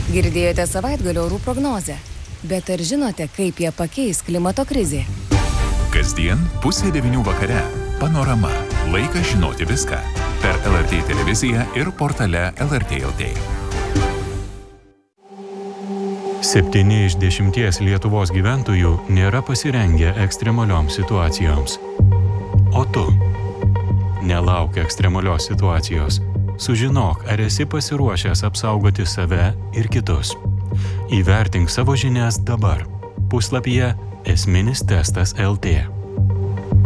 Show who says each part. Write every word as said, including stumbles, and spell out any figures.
Speaker 1: Girdėjote savaitgalio orų prognozę, bet ar žinote, kaip ją pakeis klimato krizė?
Speaker 2: Kasdien pusė devynių vakare. Panorama. Laikas žinoti viską. Per L R T televiziją ir portale L R T L T.
Speaker 3: Septyni iš dešimties Lietuvos gyventojų nėra pasirengę ekstremalioms situacijoms. O tu? Nelauk ekstremalios situacijos. Sužinok, ar esi pasiruošęs apsaugoti save ir kitus. Įvertink savo žinias dabar. Puslapyje esminis testas L T.